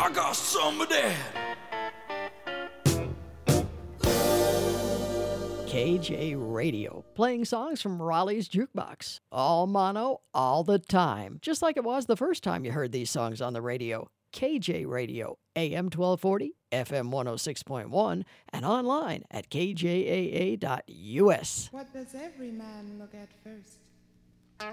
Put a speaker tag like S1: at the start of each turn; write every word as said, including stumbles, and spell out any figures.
S1: I got some of that.
S2: K J Radio, playing songs from Raleigh's Jukebox. All mono, all the time. Just like it was the first time you heard these songs on the radio. K J Radio, A M twelve forty, F M one oh six point one, and online at K J A A dot U S.
S3: What does every man look at first?